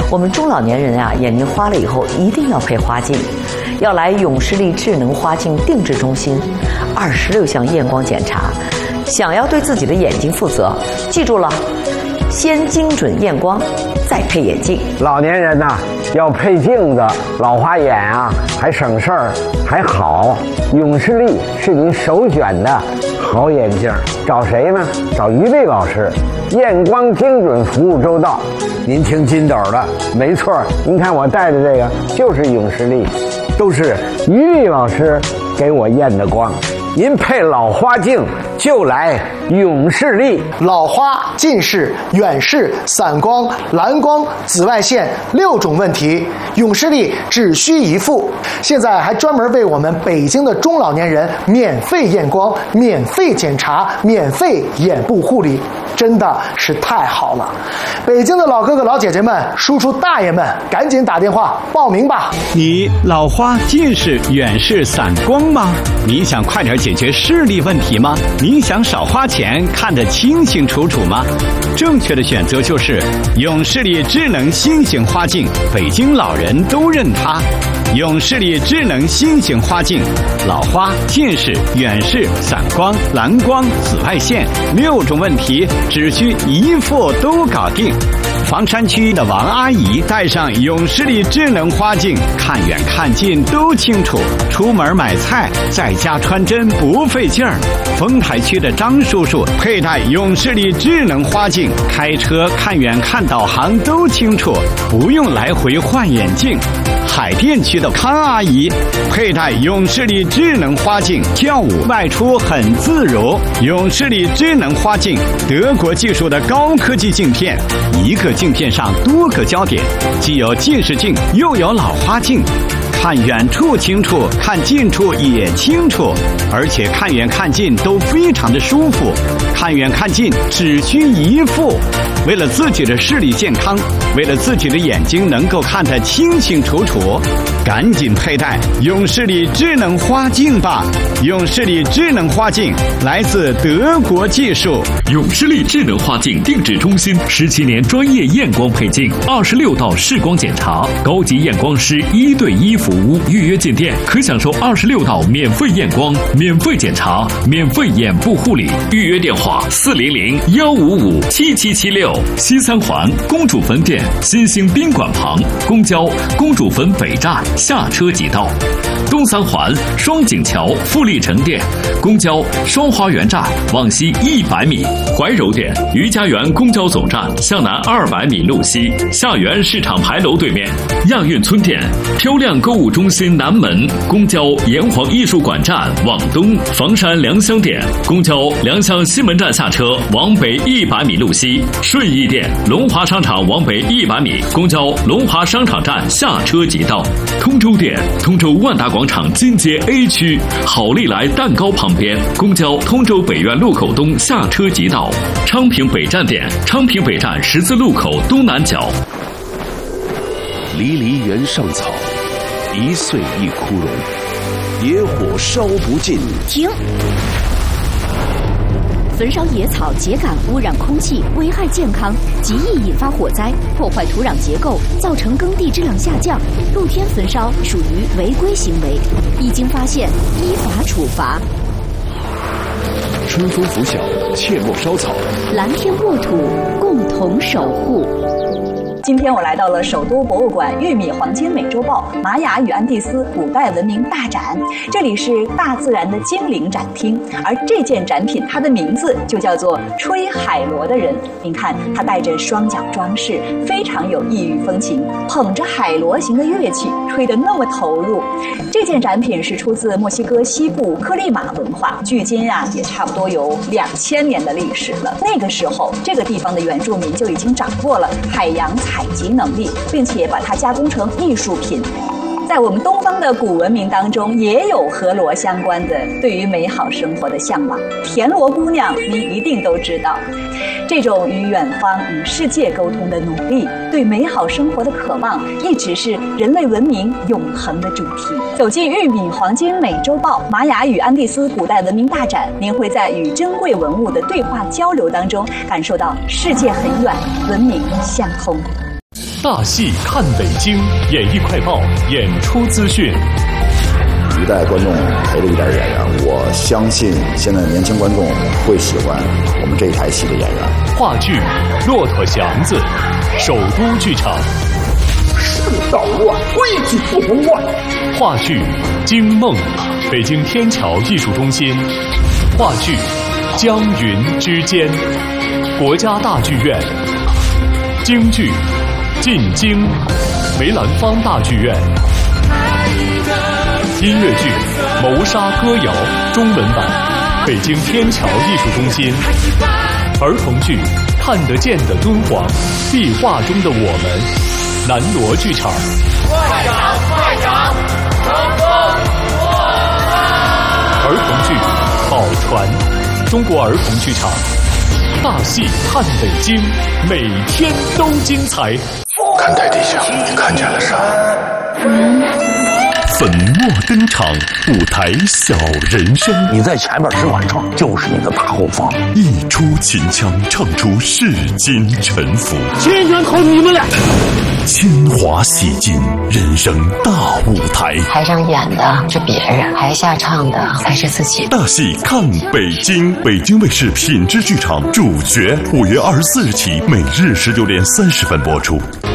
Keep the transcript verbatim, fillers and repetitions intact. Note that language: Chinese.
我们中老年人啊，眼睛花了以后一定要配花镜，要来永视力智能花镜定制中心，二十六项验光检查。想要对自己的眼睛负责，记住了，先精准验光，再配眼镜。 老年人呐、啊，要配镜子，老花眼啊，还省事儿，还好。永视力是您首选的好眼镜，找谁呢？找于丽老师，验光精准，服务周到。您听金斗的，没错，您看我戴的这个就是永视力，都是于丽老师给我验的光。您配老花镜就来永视力。 老花、近视、远视、散光、蓝光、紫外线六种问题，永视力只需一副。现在还专门为我们北京的中老年人免费验光、免费检查、免费眼部护理，真的是太好了！北京的老哥哥老姐姐们、叔叔大爷们，赶紧打电话报名吧！ 你老花、近视、远视、散光吗？你想快点解决视力问题吗？你想少花钱看得清清楚楚吗？正确的选择就是永视力智能新型花镜，北京老人都认它。永视力智能新型花镜，老花、近视、远视、散光、蓝光、紫外线六种问题只需一副都搞定。房山区的王阿姨戴上永视力智能花镜，看远看近都清楚，出门买菜在家穿针不费劲儿。丰台区的张叔叔佩戴永视力智能花镜，开车看远看导航都清楚，不用来回换眼镜。海淀区的康阿姨佩戴永视力智能花镜，跳舞外出很自如。永视力智能花镜，德国技术的高科技镜片，一个镜片上多个焦点，既有近视镜又有老花镜，看远处清楚，看近处也清楚，而且看远看近都非常的舒服，看远看近只需一副。为了自己的视力健康，为了自己的眼睛能够看得清清楚楚，赶紧佩戴永视力智能花镜吧！永视力智能花镜来自德国技术。 永视力智能花镜定制中心十七年专业验光配镜，二十六道视光检查，高级验光师一对一服务。预约进店可享受二十六道免费验光、免费检查、免费眼部护理。预约电话：四零零幺五五七七七六。西三环公主坟店新兴宾馆旁，公交公主坟北站下车即到。东三环双井桥富力城店，公交双花园站往西一百米。怀柔店余家园公交总站向南二百米路西，下园市场牌楼对面。亚运村店漂亮购物中心南门，公交炎黄艺术馆站往东。房山良乡店公交良乡西门站下车往北一百米路西。顺义店龙华商场往北一百米，公交龙华商场站下车即到。通州店通州万达广场金街 A 区好利来蛋糕旁边，公交通州北苑路口东下车即到。昌平北站店昌平北站十字路口东南角。 离离原上草，一岁一枯荣，野火烧不尽。 停！焚烧野草秸秆污染空气，危害健康，极易引发火灾，破坏土壤结构，造成耕地质量下降。露天焚烧属于违规行为，一经发现依法处罚。 春风拂晓，切莫烧草。 蓝天沃土，共同守护。 今天我来到了首都博物馆玉米黄金美洲豹玛雅与安第斯古代文明大展，这里是大自然的精灵展厅，而这件展品它的名字就叫做吹海螺的人。您看，它带着双脚装饰，非常有异域风情，捧着海螺形的乐器，吹得那么投入。这件展品是出自墨西哥西部克利马文化，距今啊也差不多有两千年的历史了。那个时候，这个地方的原住民就已经掌握了海洋采集能力，并且把它加工成艺术品。在我们东方的古文明当中，也有和螺相关的对于美好生活的向往。田螺姑娘，您一定都知道，这种与远方、与世界沟通的努力，对美好生活的渴望，一直是人类文明永恒的主题。走进玉米黄金美洲豹玛雅与安第斯古代文明大展，您会在与珍贵文物的对话交流当中，感受到世界很远，文明相通。 大戏看北京，演艺快报演出资讯。 一代观众陪了一代演员，我相信现在的年轻观众会喜欢我们这一台戏的演员。 话剧《骆驼祥子》，首都剧场。 世道乱，规矩不能乱。 话剧《惊梦》，北京天桥艺术中心。话剧《江云之间》，国家大剧院。京剧《进京》，梅兰芳大剧院。音乐剧《谋杀歌谣》中文版，北京天桥艺术中心。儿童剧《看得见的敦煌》，壁画中的我们，南锣剧场。快长快长，成功过儿童剧《宝船》，中国儿童剧场。大戏看北京，每天都精彩。 看台底下，你看见了啥？ 粉墨登场，舞台小人生。 你在前面只管唱，就是你的大后方。 一出秦腔，唱出世间沉浮。 千元靠你们俩。 铅华洗尽，人生大舞台。 台上演的是别人，台下唱的才是自己。 大戏看北京，北京卫视品质剧场主角，五月二十四日起，每日十九点三十分播出。